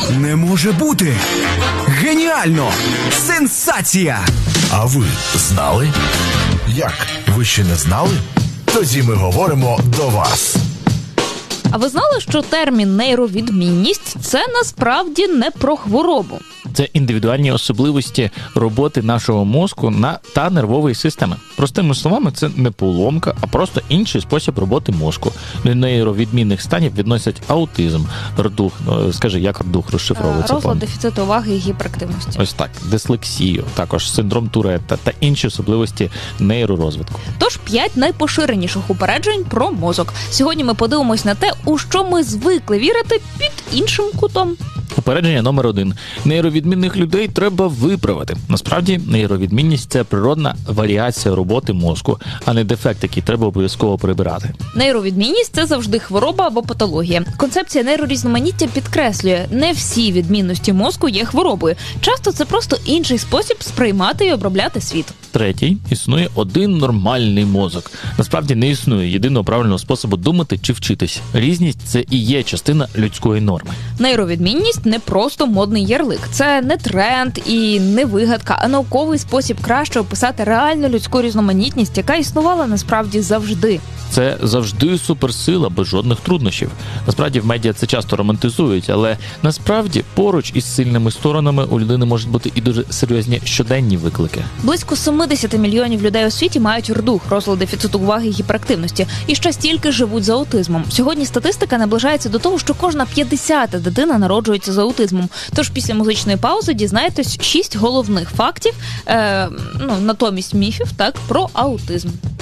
Не може бути! Геніально! Сенсація! А ви знали? Як? Ви ще не знали? Тоді ми говоримо до вас. А ви знали, що термін нейровідмінність – це насправді не про хворобу? Це індивідуальні особливості роботи нашого мозку та нервової системи. Простими словами, це не поломка, а просто інший спосіб роботи мозку. До нейровідмінних станів відносять аутизм, рдух, скажи, як рдух розшифровується? Розлад дефіциту уваги і гіперактивності. Ось так, дислексію, також синдром Туретта та інші особливості нейророзвитку. Тож 5 найпоширеніших упереджень про мозок. Сьогодні ми подивимось на те, у що ми звикли вірити під іншим кутом. Упередження номер 1. Нейровідмінних людей треба виправити. Насправді, нейровідмінність – це природна варіація роботи мозку, а не дефект, який треба обов'язково прибирати. Нейровідмінність – це завжди хвороба або патологія. Концепція нейрорізноманіття підкреслює, не всі відмінності мозку є хворобою. Часто це просто інший спосіб сприймати і обробляти світ. 3. Існує один нормальний мозок. Насправді не існує єдиного правильного способу думати чи вчитись. Різність – це і є частина людської норми. Нейровідмінність не просто модний ярлик. Це не тренд і не вигадка, а науковий спосіб краще описати реальну людську різноманітність, яка існувала насправді завжди. Це завжди суперсила, без жодних труднощів. Насправді в медіа це часто романтизують, але насправді поруч із сильними сторонами у людини можуть бути і дуже серйозні щоденні виклики. Близько 70 мільйонів людей у світі мають рдух, розлад дефіциту уваги і гіперактивності, і ще стільки живуть з аутизмом. Сьогодні статистика наближається до того, що кожна 50-та дитина народжується з аутизмом. Тож після музичної паузи дізнаєтесь 6 головних фактів, натомість міфів, про аутизм.